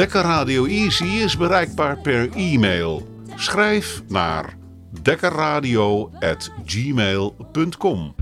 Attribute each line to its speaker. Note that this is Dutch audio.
Speaker 1: Dekker Radio Easy is bereikbaar per e-mail. Schrijf naar dekkerradio@gmail.com.